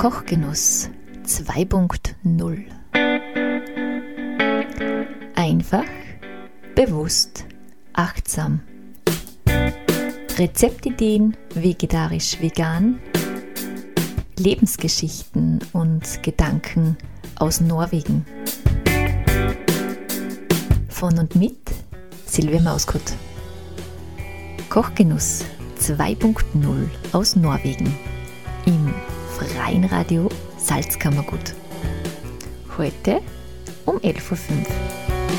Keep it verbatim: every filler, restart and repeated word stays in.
Kochgenuss zwei Punkt null. Einfach, bewusst, achtsam. Rezeptideen vegetarisch-vegan, Lebensgeschichten und Gedanken aus Norwegen. Von und mit Silvia Mauskott. Kochgenuss zwei Punkt null aus Norwegen im freien Radio Salzkammergut. Heute um elf Uhr fünf.